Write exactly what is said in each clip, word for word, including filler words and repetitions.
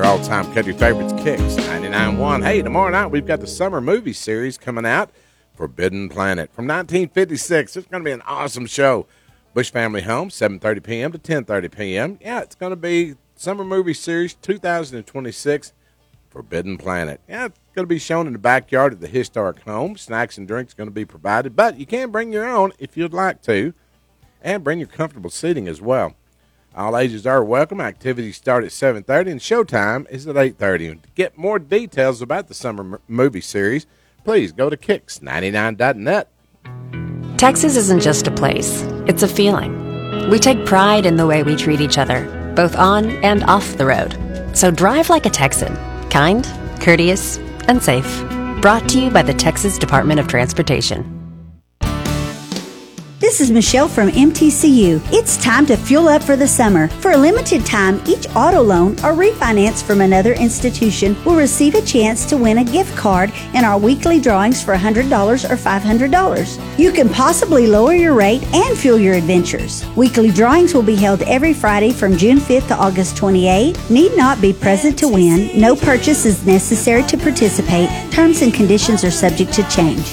all-time country favorites, Kicks ninety-nine point one. Hey, tomorrow night we've got the summer movie series coming out, Forbidden Planet. From nineteen fifty-six, it's going to be an awesome show. Bush Family Home, seven thirty p.m. to ten thirty p.m. Yeah, it's going to be summer movie series two thousand twenty-six, Forbidden Planet. Yeah, it's going to be shown in the backyard of the historic home. Snacks and drinks going to be provided, but you can bring your own if you'd like to, and bring your comfortable seating as well. All ages are welcome. Activities start at seven thirty, and showtime is at eight thirty. And to get more details about the summer m- movie series, please go to kicks ninety-nine dot net. Texas isn't just a place, it's a feeling. We take pride in the way we treat each other, both on and off the road. So drive like a Texan, kind, courteous, and safe. Brought to you by the Texas Department of Transportation. This is Michelle from M T C U. It's time to fuel up for the summer. For a limited time, each auto loan or refinance from another institution will receive a chance to win a gift card in our weekly drawings for one hundred dollars or five hundred dollars. You can possibly lower your rate and fuel your adventures. Weekly drawings will be held every Friday from June fifth to August twenty-eighth. Need not be present to win. No purchase is necessary to participate. Terms and conditions are subject to change.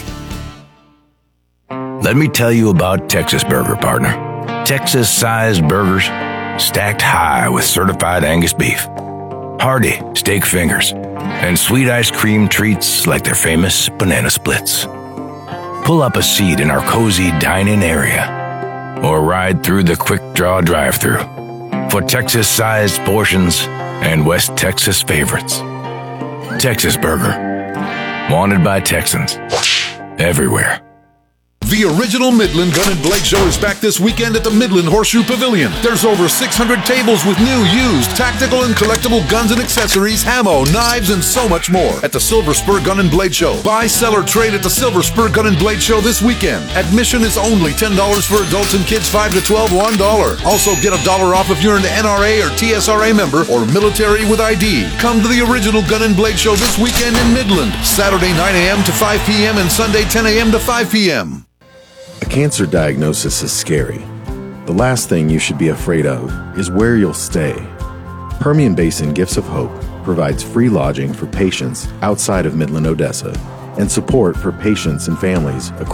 Let me tell you about Texas Burger, partner. Texas-sized burgers stacked high with certified Angus beef, hearty steak fingers, and sweet ice cream treats like their famous banana splits. Pull up a seat in our cozy dine-in area or ride through the quick-draw drive-thru for Texas-sized portions and West Texas favorites. Texas Burger. Wanted by Texans. Everywhere. The original Midland Gun and Blade Show is back this weekend at the Midland Horseshoe Pavilion. There's over six hundred tables with new, used, tactical, and collectible guns and accessories, ammo, knives, and so much more at the Silver Spur Gun and Blade Show. Buy, sell, or trade at the Silver Spur Gun and Blade Show this weekend. Admission is only ten dollars for adults and kids five to twelve, one dollar. Also get a dollar off if you're an N R A or T S R A member or military with I D. Come to the original Gun and Blade Show this weekend in Midland. Saturday nine a.m. to five p.m. and Sunday ten a.m. to five p.m. A cancer diagnosis is scary. The last thing you should be afraid of is where you'll stay. Permian Basin Gifts of Hope provides free lodging for patients outside of Midland, Odessa, and support for patients and families across